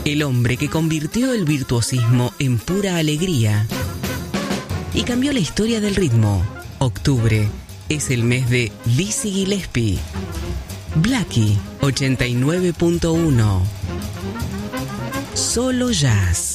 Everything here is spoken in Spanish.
El hombre que convirtió el virtuosismo en pura alegría y cambió la historia del ritmo. Octubre es el mes de Dizzy Gillespie. Blackie 89.1. Solo jazz.